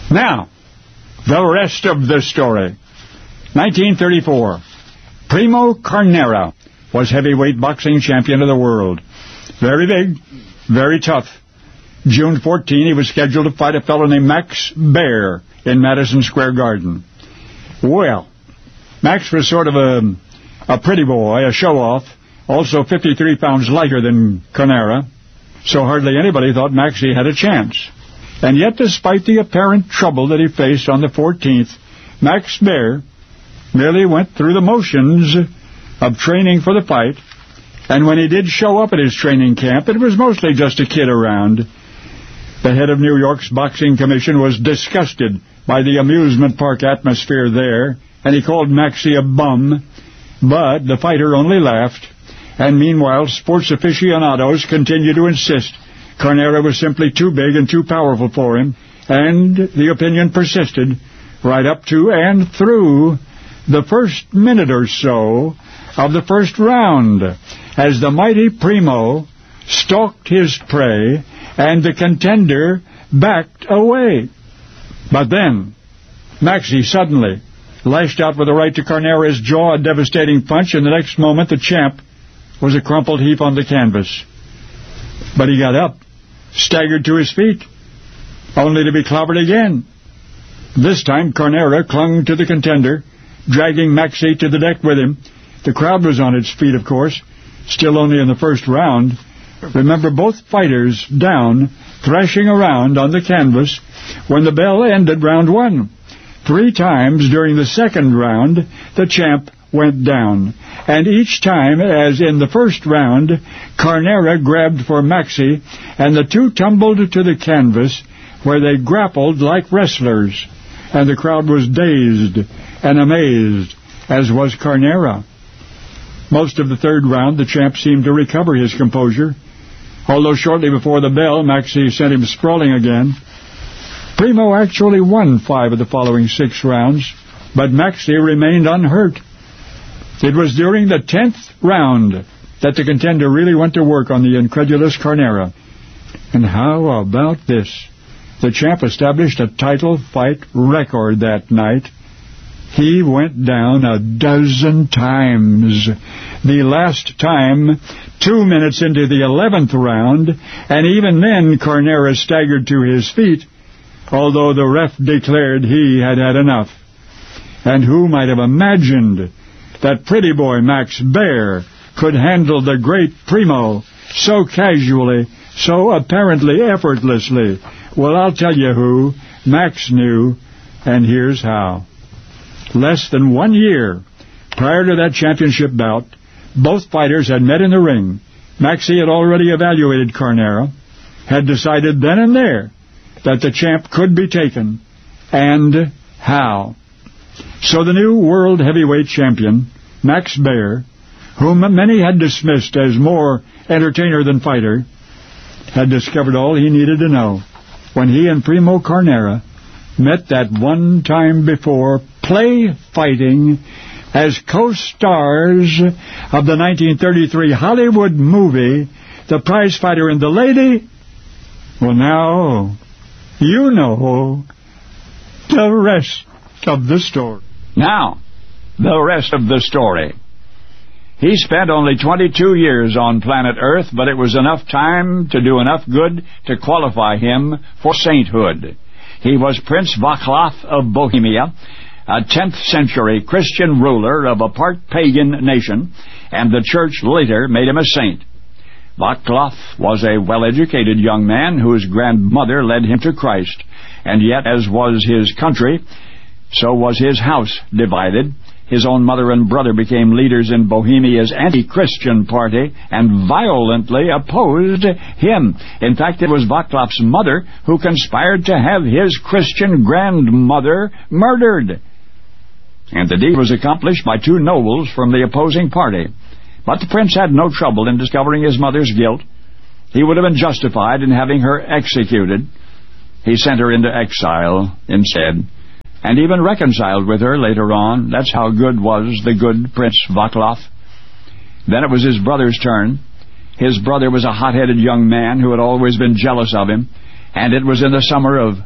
Now, the rest of the story. 1934. Primo Carnera was heavyweight boxing champion of the world. Very big, very tough. June 14, he was scheduled to fight a fellow named Max Baer in Madison Square Garden. Well, Max was sort of a pretty boy, a show-off, also 53 pounds lighter than Carnera, so hardly anybody thought Maxie had a chance. And yet, despite the apparent trouble that he faced on the 14th, Max Baer merely went through the motions of training for the fight, and when he did show up at his training camp, it was mostly just a kid around. The head of New York's boxing commission was disgusted by the amusement park atmosphere there, and he called Maxie a bum, but the fighter only laughed, and meanwhile sports aficionados continued to insist Carnera was simply too big and too powerful for him, and the opinion persisted right up to and through the first minute or so of the first round, as the mighty Primo stalked his prey and the contender backed away. But then Maxie suddenly lashed out with a right to Carnera's jaw, a devastating punch, and the next moment the champ was a crumpled heap on the canvas. But he got up, staggered to his feet, only to be clobbered again. This time Carnera clung to the contender, dragging Maxie to the deck with him. The crowd was on its feet, of course, still only in the first round. Remember, both fighters down, thrashing around on the canvas when the bell ended round one. 3 times during the second round, the champ went down, and each time, as in the first round, Carnera grabbed for Maxie, and the two tumbled to the canvas, where they grappled like wrestlers, and the crowd was dazed and amazed, as was Carnera. Most of the third round, the champ seemed to recover his composure, although shortly before the bell, Maxie sent him sprawling again. Primo actually won 5 of the following 6 rounds, but Maxie remained unhurt. It was during the 10th round that the contender really went to work on the incredulous Carnera. And how about this? The champ established a title fight record that night. He went down 12 times. The last time, 2 minutes into the 11th round, and even then Carnera staggered to his feet, although the ref declared he had had enough. And who might have imagined that pretty boy Max Baer could handle the great Primo so casually, so apparently effortlessly? Well, I'll tell you who. Max knew, and here's how. Less than 1 year prior to that championship bout, both fighters had met in the ring. Maxie had already evaluated Carnera, had decided then and there that the champ could be taken, and how. So the new world heavyweight champion, Max Baer, whom many had dismissed as more entertainer than fighter, had discovered all he needed to know when he and Primo Carnera met that one time before, play fighting as co-stars of the 1933 Hollywood movie, The Prize Fighter and the Lady. Well, now you know the rest of the story. Now, the rest of the story. He spent only 22 years on planet Earth, but it was enough time to do enough good to qualify him for sainthood. He was Prince Vaclav of Bohemia, a 10th century Christian ruler of a part pagan nation, and the church later made him a saint. Vaclav was a well-educated young man whose grandmother led him to Christ, and yet, as was his country, so was his house divided. His own mother and brother became leaders in Bohemia's anti-Christian party and violently opposed him. In fact, it was Vaclav's mother who conspired to have his Christian grandmother murdered. And the deed was accomplished by 2 nobles from the opposing party. But the prince had no trouble in discovering his mother's guilt. He would have been justified in having her executed. He sent her into exile instead, and even reconciled with her later on. That's how good was the good Prince Vaclav. Then it was his brother's turn. His brother was a hot-headed young man who had always been jealous of him, and it was in the summer of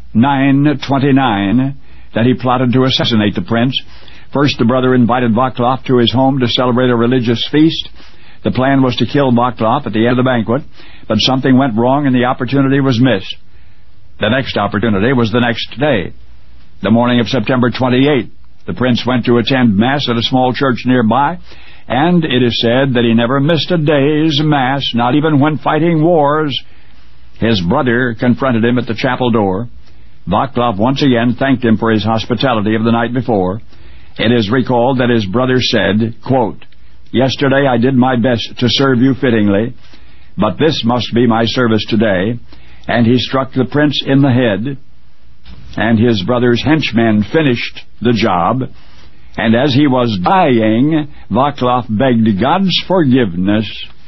929 that he plotted to assassinate the prince. First, the brother invited Vaclav to his home to celebrate a religious feast. The plan was to kill Vaclav at the end of the banquet, but something went wrong and the opportunity was missed. The next opportunity was the next day. The morning of September 28th, the prince went to attend Mass at a small church nearby, and it is said that he never missed a day's Mass, not even when fighting wars. His brother confronted him at the chapel door. Vaclav once again thanked him for his hospitality of the night before. It is recalled that his brother said, quote, "Yesterday I did my best to serve you fittingly, but this must be my service today." And he struck the prince in the head, and his brother's henchmen finished the job. And as he was dying, Vaclav begged God's forgiveness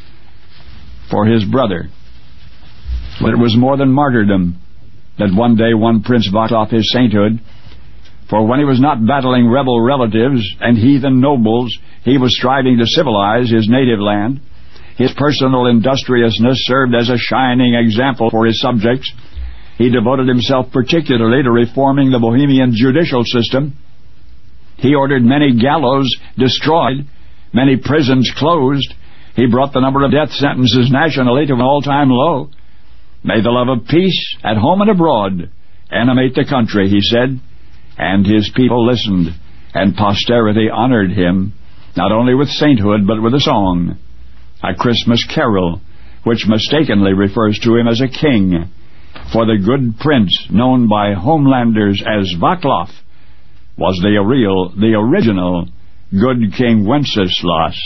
for his brother. But it was more than martyrdom that one day won Prince Vaclav his sainthood. For when he was not battling rebel relatives and heathen nobles, he was striving to civilize his native land. His personal industriousness served as a shining example for his subjects. He devoted himself particularly to reforming the Bohemian judicial system. He ordered many gallows destroyed, many prisons closed. He brought the number of death sentences nationally to an all-time low. "May the love of peace at home and abroad animate the country," he said. And his people listened, and posterity honored him, not only with sainthood, but with a song, a Christmas carol, which mistakenly refers to him as a king. For the good prince, known by homelanders as Vaclav, was the original good King Wenceslas.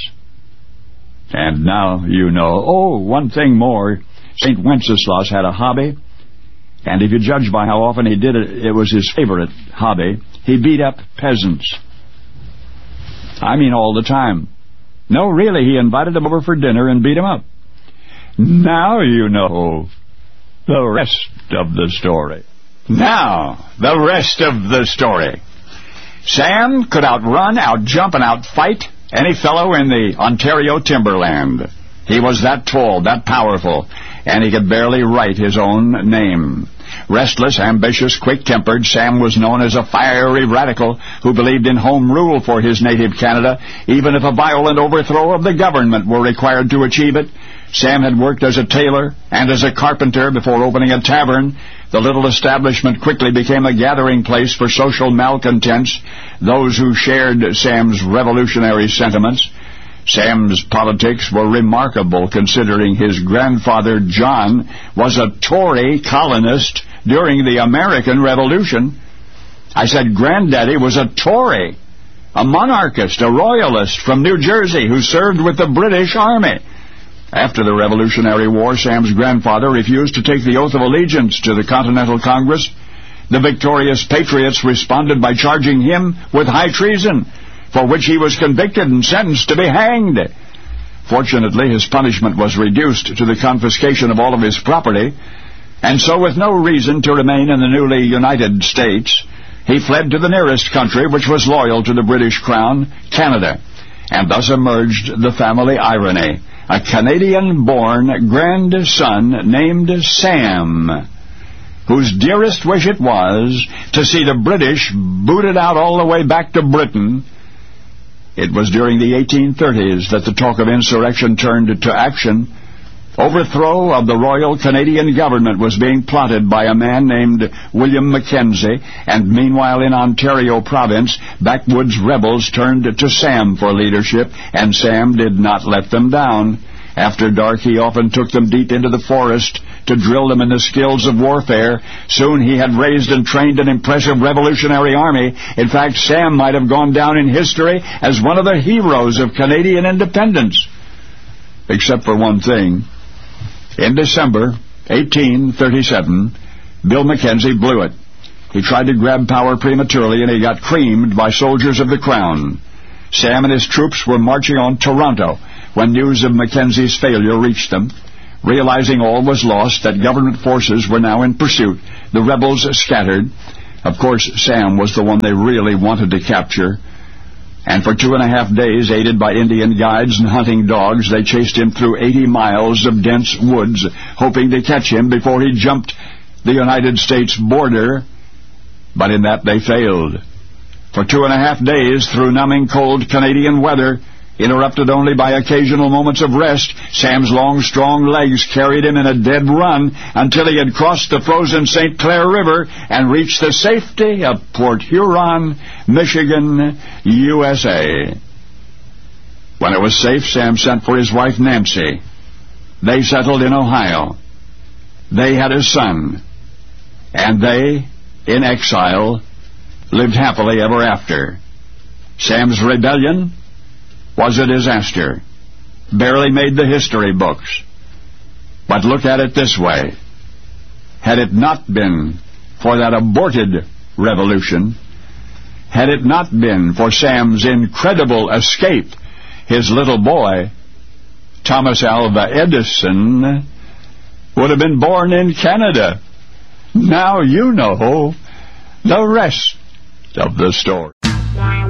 And now you know. Oh, one thing more. St. Wenceslas had a hobby, and if you judge by how often he did it, it was his favorite hobby. He beat up peasants. I mean all the time. No, really, he invited them over for dinner and beat them up. Now you know the rest of the story. Now, the rest of the story. Sam could outrun, outjump, and outfight any fellow in the Ontario timberland. He was that tall, that powerful, and he could barely write his own name. Restless, ambitious, quick-tempered, Sam was known as a fiery radical who believed in home rule for his native Canada, even if a violent overthrow of the government were required to achieve it. Sam had worked as a tailor and as a carpenter before opening a tavern. The little establishment quickly became a gathering place for social malcontents, those who shared Sam's revolutionary sentiments. Sam's politics were remarkable, considering his grandfather, John, was a Tory colonist during the American Revolution. I said Granddaddy was a Tory, a monarchist, a royalist from New Jersey who served with the British Army. After the Revolutionary War, Sam's grandfather refused to take the oath of allegiance to the Continental Congress. The victorious patriots responded by charging him with high treason, for which he was convicted and sentenced to be hanged. Fortunately, his punishment was reduced to the confiscation of all of his property, and so with no reason to remain in the newly United States, he fled to the nearest country, which was loyal to the British Crown, Canada, and thus emerged the family irony, a Canadian-born grandson named Sam, whose dearest wish it was to see the British booted out all the way back to Britain. It was during the 1830s that the talk of insurrection turned to action. Overthrow of the Royal Canadian government was being plotted by a man named William Mackenzie, and meanwhile in Ontario province, backwoods rebels turned to Sam for leadership, and Sam did not let them down. After dark, he often took them deep into the forest to drill them in the skills of warfare. Soon he had raised and trained an impressive revolutionary army. In fact, Sam might have gone down in history as one of the heroes of Canadian independence. Except for one thing. In December 1837, Bill Mackenzie blew it. He tried to grab power prematurely, and he got creamed by soldiers of the Crown. Sam and his troops were marching on Toronto when news of Mackenzie's failure reached them. Realizing all was lost, that government forces were now in pursuit, the rebels scattered. Of course, Sam was the one they really wanted to capture. And for 2.5 days, aided by Indian guides and hunting dogs, they chased him through 80 miles of dense woods, hoping to catch him before he jumped the United States border, but in that they failed. For 2.5 days, through numbing cold Canadian weather, interrupted only by occasional moments of rest, Sam's long, strong legs carried him in a dead run until he had crossed the frozen St. Clair River and reached the safety of Port Huron, Michigan, USA. When it was safe, Sam sent for his wife Nancy. They settled in Ohio. They had a son, and they, in exile, lived happily ever after. Sam's rebellion was a disaster, barely made the history books. But look at it this way. Had it not been for that aborted revolution, had it not been for Sam's incredible escape, his little boy, Thomas Alva Edison, would have been born in Canada. Now you know the rest of the story.